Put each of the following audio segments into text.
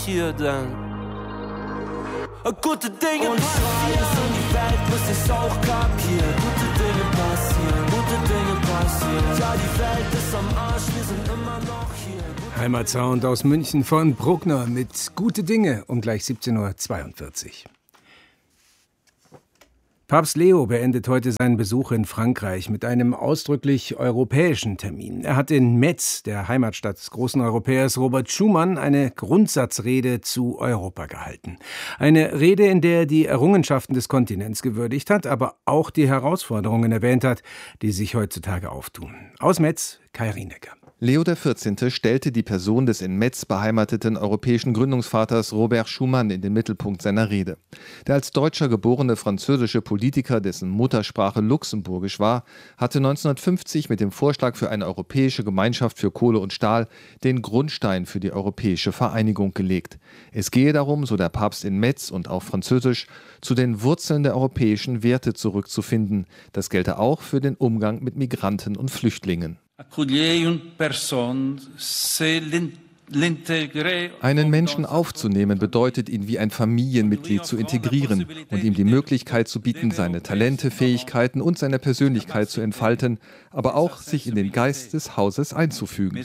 hier denn? Gute Dinge passieren und die Welt muss es auch kapieren. Gute Dinge passieren. Ja, die Welt ist am Arsch, wir sind immer noch hier. Heimatsound aus München von Bruckner mit Gute Dinge um gleich 17:42 Uhr. Papst Leo beendet heute seinen Besuch in Frankreich mit einem ausdrücklich europäischen Termin. Er hat in Metz, der Heimatstadt des großen Europäers Robert Schuman, eine Grundsatzrede zu Europa gehalten. Eine Rede, in der er die Errungenschaften des Kontinents gewürdigt hat, aber auch die Herausforderungen erwähnt hat, die sich heutzutage auftun. Aus Metz, Kai Rienecker. Leo XIV. Stellte die Person des in Metz beheimateten europäischen Gründungsvaters Robert Schuman in den Mittelpunkt seiner Rede. Der als Deutscher geborene französische Politiker, dessen Muttersprache Luxemburgisch war, hatte 1950 mit dem Vorschlag für eine europäische Gemeinschaft für Kohle und Stahl den Grundstein für die europäische Vereinigung gelegt. Es gehe darum, so der Papst in Metz und auf Französisch, zu den Wurzeln der europäischen Werte zurückzufinden. Das gelte auch für den Umgang mit Migranten und Flüchtlingen. Einen Menschen aufzunehmen bedeutet, ihn wie ein Familienmitglied zu integrieren und ihm die Möglichkeit zu bieten, seine Talente, Fähigkeiten und seine Persönlichkeit zu entfalten, aber auch sich in den Geist des Hauses einzufügen.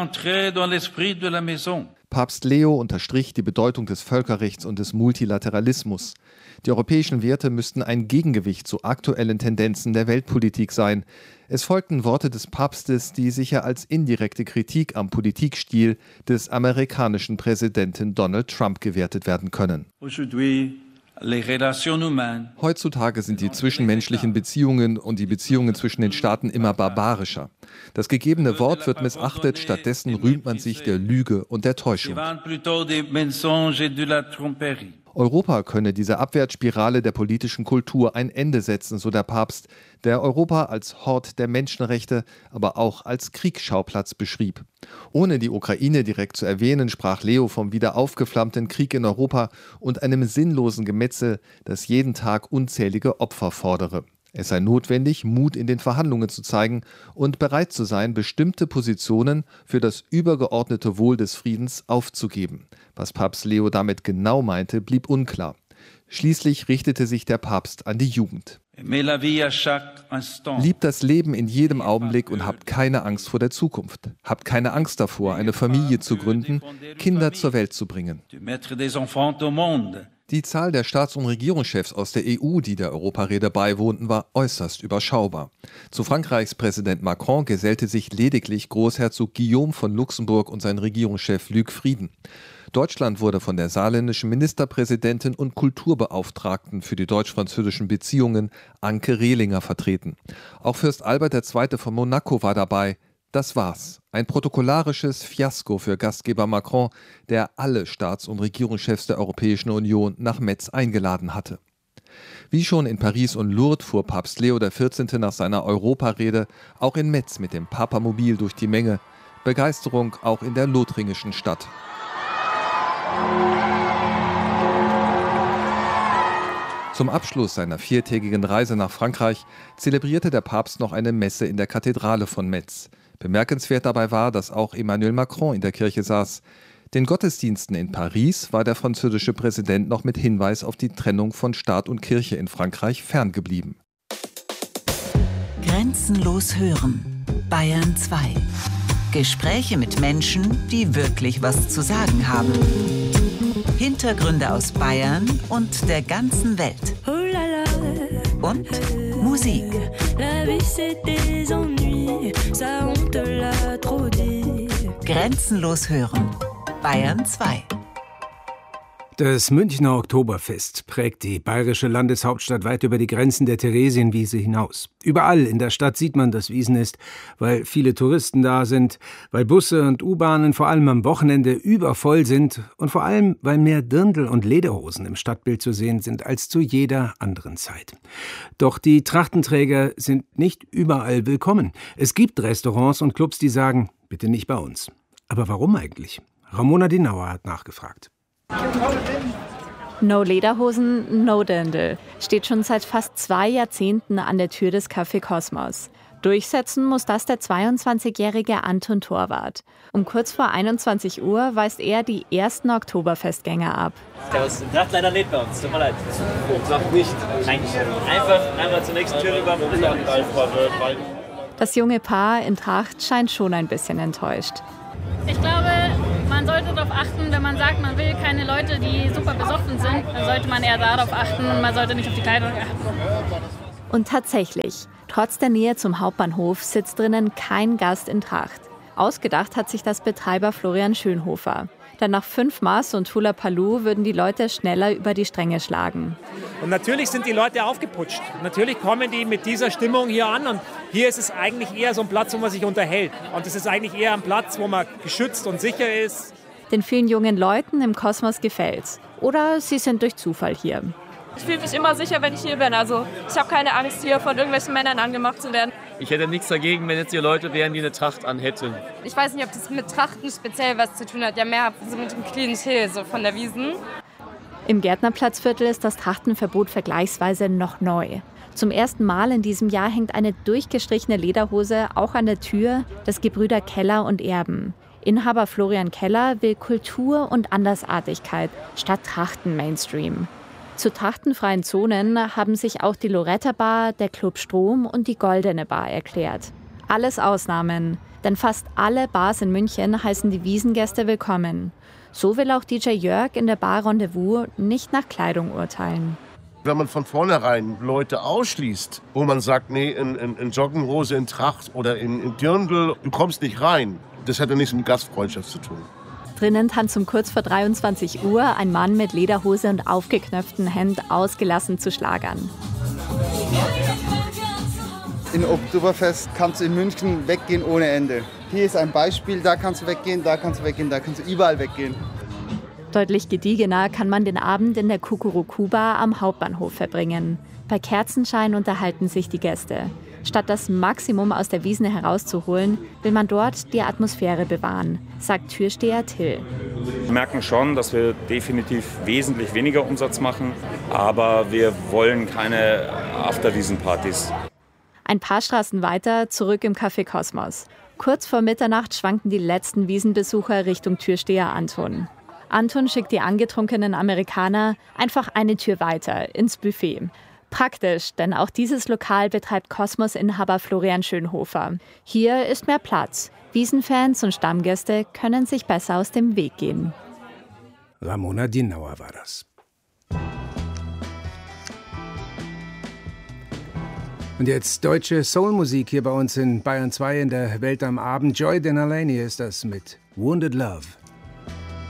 Papst Leo unterstrich die Bedeutung des Völkerrechts und des Multilateralismus. Die europäischen Werte müssten ein Gegengewicht zu aktuellen Tendenzen der Weltpolitik sein. Es folgten Worte des Papstes, die sicher als indirekte Kritik am Politikstil des amerikanischen Präsidenten Donald Trump gewertet werden können. Heutzutage sind die zwischenmenschlichen Beziehungen und die Beziehungen zwischen den Staaten immer barbarischer. Das gegebene Wort wird missachtet, stattdessen rühmt man sich der Lüge und der Täuschung. Europa könne dieser Abwärtsspirale der politischen Kultur ein Ende setzen, so der Papst, der Europa als Hort der Menschenrechte, aber auch als Kriegsschauplatz beschrieb. Ohne die Ukraine direkt zu erwähnen, sprach Leo vom wieder aufgeflammten Krieg in Europa und einem sinnlosen Gemetzel, das jeden Tag unzählige Opfer fordere. Es sei notwendig, Mut in den Verhandlungen zu zeigen und bereit zu sein, bestimmte Positionen für das übergeordnete Wohl des Friedens aufzugeben. Was Papst Leo damit genau meinte, blieb unklar. Schließlich richtete sich der Papst an die Jugend. Liebt das Leben in jedem Augenblick und habt keine Angst vor der Zukunft. Habt keine Angst davor, eine Familie zu gründen, Kinder zur Welt zu bringen. Die Zahl der Staats- und Regierungschefs aus der EU, die der Europarede beiwohnten, war äußerst überschaubar. Zu Frankreichs Präsident Macron gesellte sich lediglich Großherzog Guillaume von Luxemburg und sein Regierungschef Luc Frieden. Deutschland wurde von der saarländischen Ministerpräsidentin und Kulturbeauftragten für die deutsch-französischen Beziehungen Anke Rehlinger vertreten. Auch Fürst Albert II. Von Monaco war dabei. Das war's. Ein protokollarisches Fiasko für Gastgeber Macron, der alle Staats- und Regierungschefs der Europäischen Union nach Metz eingeladen hatte. Wie schon in Paris und Lourdes fuhr Papst Leo XIV. Nach seiner Europarede auch in Metz mit dem Papamobil durch die Menge. Begeisterung auch in der lothringischen Stadt. Zum Abschluss seiner 4-tägigen Reise nach Frankreich zelebrierte der Papst noch eine Messe in der Kathedrale von Metz. Bemerkenswert dabei war, dass auch Emmanuel Macron in der Kirche saß. Den Gottesdiensten in Paris war der französische Präsident noch mit Hinweis auf die Trennung von Staat und Kirche in Frankreich ferngeblieben. Grenzenlos hören. Bayern 2. Gespräche mit Menschen, die wirklich was zu sagen haben. Hintergründe aus Bayern und der ganzen Welt. Und Musik. Grenzenlos hören. Bayern 2. Das Münchner Oktoberfest prägt die bayerische Landeshauptstadt weit über die Grenzen der Theresienwiese hinaus. Überall in der Stadt sieht man das Wiesennest, weil viele Touristen da sind, weil Busse und U-Bahnen vor allem am Wochenende übervoll sind und vor allem, weil mehr Dirndl und Lederhosen im Stadtbild zu sehen sind als zu jeder anderen Zeit. Doch die Trachtenträger sind nicht überall willkommen. Es gibt Restaurants und Clubs, die sagen, bitte nicht bei uns. Aber warum eigentlich? Ramona Dinauer hat nachgefragt. No Lederhosen, no Dirndl steht schon seit fast 2 Jahrzehnten an der Tür des Café Kosmos. Durchsetzen muss das der 22-jährige Anton Torwart. Um kurz vor 21 Uhr weist er die ersten Oktoberfestgänger ab. Servus, Tracht leider nicht bei uns, tut mir leid. Tracht nicht. Nein, einfach einmal zur nächsten Tür rüber. Das junge Paar in Tracht scheint schon ein bisschen enttäuscht. Ich glaube, man sollte darauf achten, wenn man sagt, man will keine Leute, die super besoffen sind, dann sollte man eher darauf achten und man sollte nicht auf die Kleidung achten. Und tatsächlich, trotz der Nähe zum Hauptbahnhof sitzt drinnen kein Gast in Tracht. Ausgedacht hat sich das Betreiber Florian Schönhofer. Denn nach 5 Maß und Hula Paloo würden die Leute schneller über die Stränge schlagen. Und natürlich sind die Leute aufgeputscht. Natürlich kommen die mit dieser Stimmung hier an. Und hier ist es eigentlich eher so ein Platz, wo man sich unterhält. Und es ist eigentlich eher ein Platz, wo man geschützt und sicher ist. Den vielen jungen Leuten im Kosmos gefällt's. Oder sie sind durch Zufall hier. Ich fühle mich immer sicher, wenn ich hier bin. Also ich habe keine Angst, hier von irgendwelchen Männern angemacht zu werden. Ich hätte nichts dagegen, wenn jetzt hier Leute wären, die eine Tracht anhätten. Ich weiß nicht, ob das mit Trachten speziell was zu tun hat. Ja, mehr so mit dem Klientel so von der Wiesn. Im Gärtnerplatzviertel ist das Trachtenverbot vergleichsweise noch neu. Zum ersten Mal in diesem Jahr hängt eine durchgestrichene Lederhose auch an der Tür des Gebrüder Keller und Erben. Inhaber Florian Keller will Kultur und Andersartigkeit statt Trachten-Mainstream. Zu trachtenfreien Zonen haben sich auch die Loretta Bar, der Club Strom und die Goldene Bar erklärt. Alles Ausnahmen, denn fast alle Bars in München heißen die Wiesngäste willkommen. So will auch DJ Jörg in der Bar Rendezvous nicht nach Kleidung urteilen. Wenn man von vornherein Leute ausschließt, wo man sagt, nee, in Joggenhose, in Tracht oder in Dirndl, du kommst nicht rein, das hat ja nichts mit Gastfreundschaft zu tun. Drinnen tanzt um kurz vor 23 Uhr ein Mann mit Lederhose und aufgeknöpftem Hemd ausgelassen zu Schlagern. In Oktoberfest kannst du in München weggehen ohne Ende. Hier ist ein Beispiel, da kannst du weggehen, da kannst du weggehen, da kannst du überall weggehen. Deutlich gediegener kann man den Abend in der Kukuruku-Bar am Hauptbahnhof verbringen. Bei Kerzenschein unterhalten sich die Gäste. Statt das Maximum aus der Wiesn herauszuholen, will man dort die Atmosphäre bewahren, sagt Türsteher Till. Wir merken schon, dass wir definitiv wesentlich weniger Umsatz machen, aber wir wollen keine Afterwiesen-Partys. Ein paar Straßen weiter, zurück im Café Kosmos. Kurz vor Mitternacht schwanken die letzten Wiesenbesucher Richtung Türsteher Anton. Anton schickt die angetrunkenen Amerikaner einfach eine Tür weiter, ins Buffet. Praktisch, denn auch dieses Lokal betreibt Kosmos-Inhaber Florian Schönhofer. Hier ist mehr Platz. Wiesenfans und Stammgäste können sich besser aus dem Weg gehen. Ramona Dienauer war das. Und jetzt deutsche Soulmusik hier bei uns in Bayern 2 in der Welt am Abend. Joy Denalani ist das mit Wounded Love.